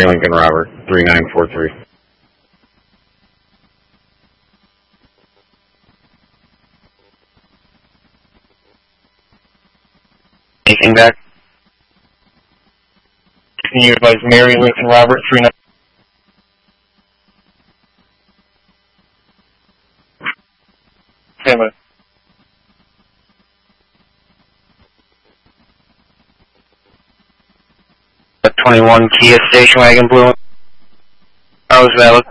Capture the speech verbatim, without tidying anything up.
Lincoln Robert, three nine four three. Taking back. Can you advise Mary Lincoln Robert, three nine? Stand by. twenty-one Kia Station Wagon Blue. I was valid.